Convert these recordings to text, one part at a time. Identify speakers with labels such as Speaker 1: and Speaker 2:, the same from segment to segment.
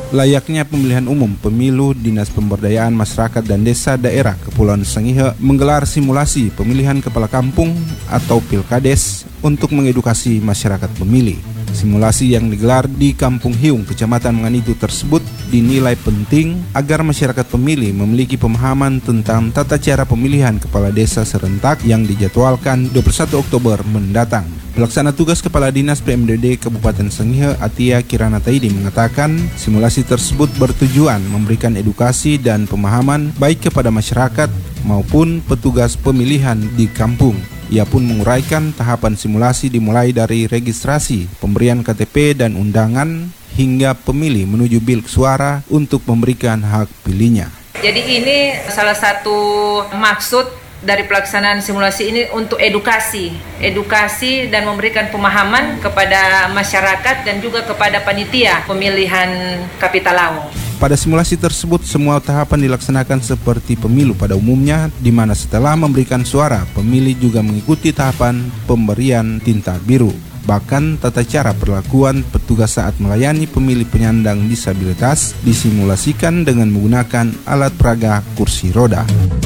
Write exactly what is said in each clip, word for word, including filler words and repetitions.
Speaker 1: Layaknya pemilihan umum pemilu, Dinas Pemberdayaan Masyarakat dan Desa Daerah Kepulauan Sangihe menggelar simulasi pemilihan kepala kampung atau Pilkades untuk mengedukasi masyarakat pemilih. Simulasi yang digelar di Kampung Hiung, Kecamatan Menganitu tersebut dinilai penting agar masyarakat pemilih memiliki pemahaman tentang tata cara pemilihan kepala desa serentak yang dijadwalkan dua puluh satu Oktober mendatang. Pelaksana tugas Kepala Dinas P M D D Kabupaten Sangihe, Atia Kirana Taidi, mengatakan simulasi tersebut bertujuan memberikan edukasi dan pemahaman baik kepada masyarakat maupun petugas pemilihan di kampung. Ia pun menguraikan tahapan simulasi dimulai dari registrasi, pemberian K T P dan undangan, hingga pemilih menuju bilik suara untuk memberikan hak pilihnya.
Speaker 2: Jadi ini salah satu maksud dari pelaksanaan simulasi ini untuk edukasi, edukasi dan memberikan pemahaman kepada masyarakat dan juga kepada panitia pemilihan Kapitalau.
Speaker 1: Pada simulasi tersebut, semua tahapan dilaksanakan seperti pemilu pada umumnya, di mana setelah memberikan suara, pemilih juga mengikuti tahapan pemberian tinta biru. Bahkan tata cara perlakuan petugas saat melayani pemilih penyandang disabilitas disimulasikan dengan menggunakan alat peraga kursi roda.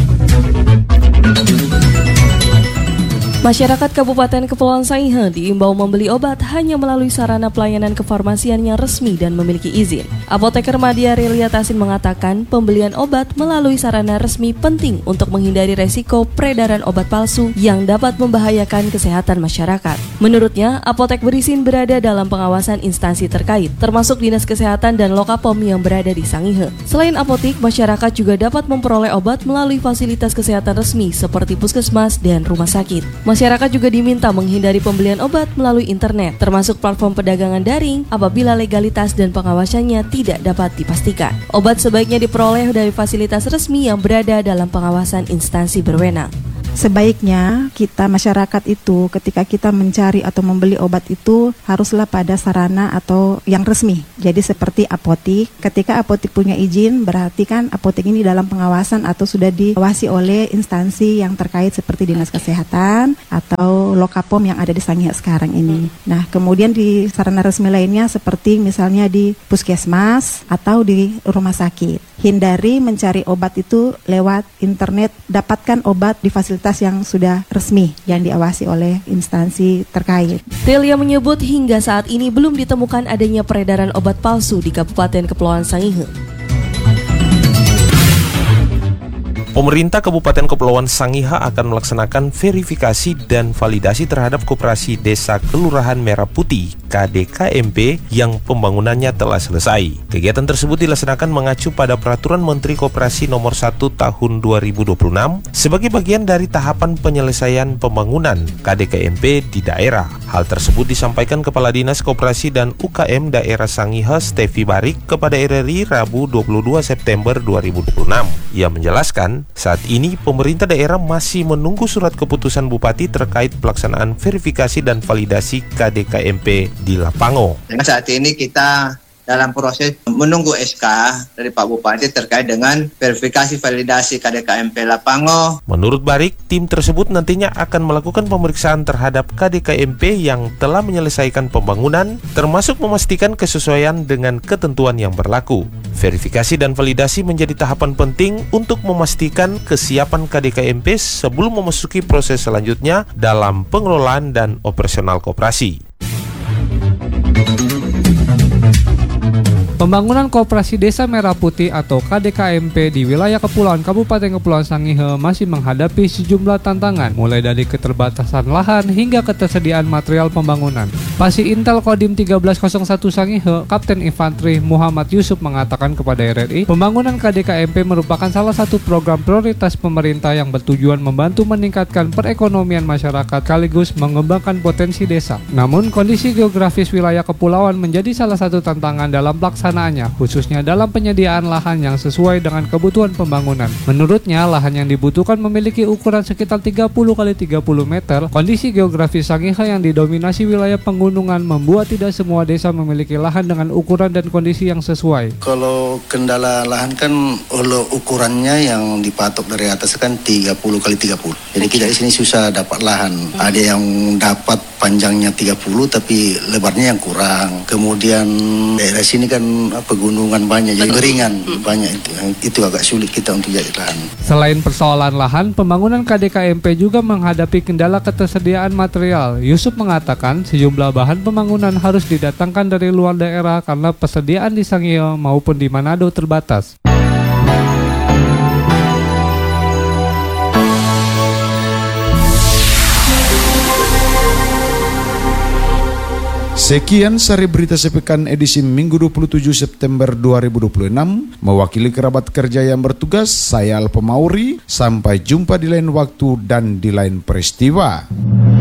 Speaker 3: Masyarakat Kabupaten Kepulauan Sangihe diimbau membeli obat hanya melalui sarana pelayanan kefarmasian yang resmi dan memiliki izin. Apoteker Madya Relia Tasin mengatakan pembelian obat melalui sarana resmi penting untuk menghindari resiko peredaran obat palsu yang dapat membahayakan kesehatan masyarakat. Menurutnya, apotek berizin berada dalam pengawasan instansi terkait, termasuk Dinas Kesehatan dan Lokapom yang berada di Sangihe. Selain apotik, masyarakat juga dapat memperoleh obat melalui fasilitas kesehatan resmi seperti puskesmas dan rumah sakit. Masyarakat juga diminta menghindari pembelian obat melalui internet, termasuk platform perdagangan daring apabila legalitas dan pengawasannya tidak dapat dipastikan. Obat sebaiknya diperoleh dari fasilitas resmi yang berada dalam pengawasan instansi berwenang.
Speaker 4: Sebaiknya kita masyarakat itu ketika kita mencari atau membeli obat itu haruslah pada sarana atau yang resmi. Jadi seperti apotik, ketika apotik punya izin berarti kan apotik ini dalam pengawasan atau sudah diawasi oleh instansi yang terkait seperti Dinas Kesehatan atau Lokapom yang ada di Sangihe sekarang ini. Nah, kemudian di sarana resmi lainnya seperti misalnya di puskesmas atau di rumah sakit. Hindari mencari obat itu lewat internet, dapatkan obat di fasilitas yang sudah resmi yang diawasi oleh instansi terkait.
Speaker 3: Relia menyebut hingga saat ini belum ditemukan adanya peredaran obat palsu di Kabupaten Kepulauan Sangihe.
Speaker 5: Pemerintah Kabupaten Kepulauan Sangihe akan melaksanakan verifikasi dan validasi terhadap Koperasi Desa Kelurahan Merah Putih K D K M P yang pembangunannya telah selesai. Kegiatan tersebut dilaksanakan mengacu pada Peraturan Menteri Koperasi Nomor satu Tahun dua ribu dua puluh enam sebagai bagian dari tahapan penyelesaian pembangunan K D K M P di daerah. Hal tersebut disampaikan Kepala Dinas Koperasi dan U K M Daerah Sangihe Stevi Barik kepada R R I Rabu dua puluh dua September dua ribu dua puluh enam. Ia menjelaskan, saat ini pemerintah daerah masih menunggu surat keputusan Bupati terkait pelaksanaan verifikasi dan validasi K D K M P di Lapango.
Speaker 6: Dengan saat ini kita dalam proses menunggu S K dari Pak Bupati terkait dengan verifikasi validasi K D K M P Lapango.
Speaker 5: Menurut Barik, tim tersebut nantinya akan melakukan pemeriksaan terhadap K D K M P yang telah menyelesaikan pembangunan, termasuk memastikan kesesuaian dengan ketentuan yang berlaku. Verifikasi dan validasi menjadi tahapan penting untuk memastikan kesiapan K D K M P sebelum memasuki proses selanjutnya dalam pengelolaan dan operasional koperasi.
Speaker 7: Pembangunan Koperasi Desa Merah Putih atau K D K M P di wilayah Kepulauan Kabupaten Kepulauan Sangihe masih menghadapi sejumlah tantangan, mulai dari keterbatasan lahan hingga ketersediaan material pembangunan. Pasi Intel Kodim seribu tiga ratus satu Sangihe, Kapten Infanteri Muhammad Yusuf mengatakan kepada R R I, pembangunan K D K M P merupakan salah satu program prioritas pemerintah yang bertujuan membantu meningkatkan perekonomian masyarakat sekaligus mengembangkan potensi desa. Namun, kondisi geografis wilayah kepulauan menjadi salah satu tantangan dalam pelaksanaan khususnya dalam penyediaan lahan yang sesuai dengan kebutuhan pembangunan. Menurutnya, lahan yang dibutuhkan memiliki ukuran sekitar tiga puluh kali tiga puluh meter. Kondisi geografis Sangihe yang didominasi wilayah pegunungan membuat tidak semua desa memiliki lahan dengan ukuran dan kondisi yang sesuai.
Speaker 8: Kalau kendala lahan kan oleh ukurannya yang dipatok dari atas kan tiga puluh kali tiga puluh. Jadi kita di sini susah dapat lahan. Ada yang dapat panjangnya tiga puluh tapi lebarnya yang kurang. Kemudian daerah sini kan pegunungan banyak, jadi beringan banyak itu. Itu agak sulit kita untuk jadi lahan.
Speaker 7: Selain persoalan lahan, pembangunan K D K M P juga menghadapi kendala ketersediaan material. Yusuf mengatakan sejumlah bahan pembangunan harus didatangkan dari luar daerah karena persediaan di Sangihe maupun di Manado terbatas.
Speaker 9: Sekian sari berita sepekan edisi Minggu dua puluh tujuh September dua ribu dua puluh enam. Mewakili kerabat kerja yang bertugas, saya Alpa Mauri. Sampai jumpa di lain waktu dan di lain peristiwa.